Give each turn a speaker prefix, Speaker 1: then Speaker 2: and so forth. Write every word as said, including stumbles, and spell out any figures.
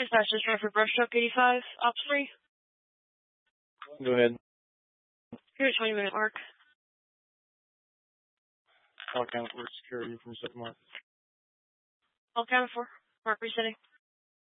Speaker 1: Dispatch this run for brush truck eighty-five, ops three.
Speaker 2: Go ahead.
Speaker 1: Here at twenty minute mark.
Speaker 2: All account for security from second mark.
Speaker 1: All counted for. Mark resetting.